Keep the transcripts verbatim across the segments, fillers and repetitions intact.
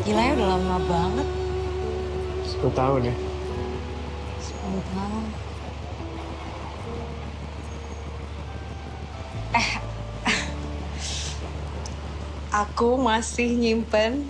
Gila ya udah lama banget. Sepuluh tahun ya. sepuluh tahun. Eh, aku masih nyimpen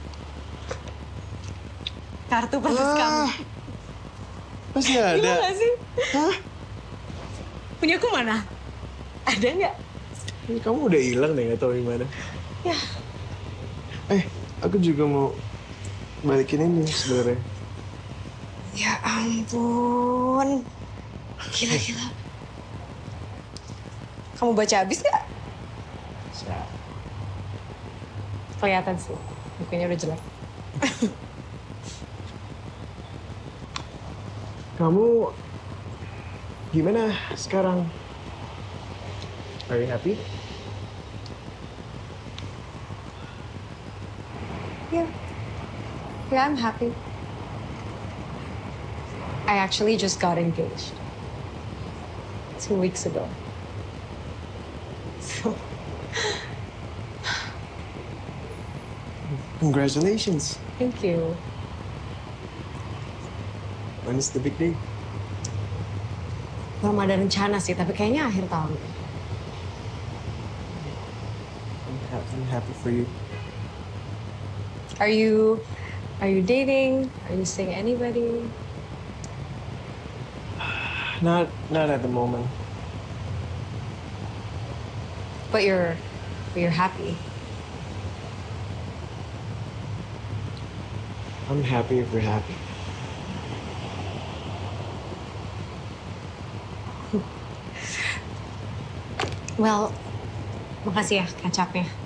kartu pasus kamu. Ah, masih Gila ada. gak sih? Hah? Punya aku mana? Ada nggak? Ini kamu udah hilang deh, nggak tahu di mana. Ya, Eh, aku juga mau balikin ini sebenarnya. ya ampun. Gila-gila. Kamu baca habis nggak? Siap. Kelihatan sih. Bukunya udah jelek. Kamu gimana sekarang? Are you happy? Yeah. Yeah, I'm happy. I actually just got engaged. Two weeks ago. So, Congratulations. thank you. When is the big day? Belum ada rencana sih, tapi kayaknya akhir tahun. I'm, ha- I'm happy for you. Are you, are you dating? Are you seeing anybody? Not, not at the moment. But you're, but you're happy. I'm happy if you're happy. Well, makasih ya kecapnya.